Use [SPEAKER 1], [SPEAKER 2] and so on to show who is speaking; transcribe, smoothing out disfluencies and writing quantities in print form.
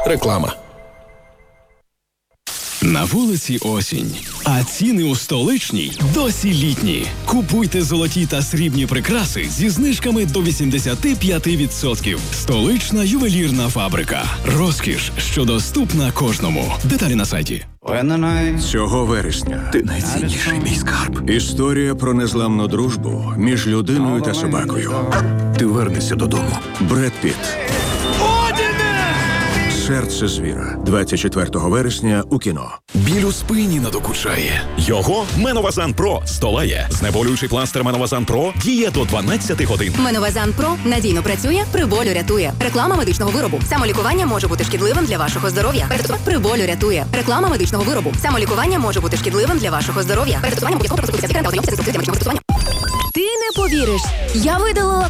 [SPEAKER 1] Реклама.
[SPEAKER 2] На вулиці осінь, а ціни у столичній досі літні. Купуйте золоті та срібні прикраси зі знижками до 85%. Столична ювелірна фабрика. Розкіш, що доступна кожному. Деталі на сайті.
[SPEAKER 3] Цього вересня ти найцінніший мій скарб. Історія про незламну дружбу між людиною та собакою. Ти вернешся додому. Бред Пітт. Серце звіра. 24 вересня у кіно.
[SPEAKER 1] Біль у спині надокучає. Його Меновазан Про здолає. Знеболюючий пластир Меновазан Про діє до 12 годин.
[SPEAKER 4] Меновазан Про надійно працює, при болю рятує. Реклама медичного виробу. Самолікування може бути шкідливим для вашого здоров'я. При болю рятує. Реклама медичного виробу. Самолікування може бути шкідливим для вашого здоров'я. Перед тестуванням обов'язково проконсультуйтеся з лікарем та ознайомтеся з інструкціями медичного застосування.
[SPEAKER 5] Ти не повіриш, я видалила